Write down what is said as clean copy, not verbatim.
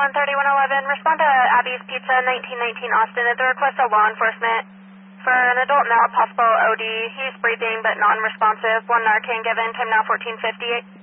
130-111, respond to Abby's Pizza, 1919 Austin, at the request of law enforcement. For an adult male, possible OD. He's breathing but non-responsive. 1 Narcan given, time now 14:58.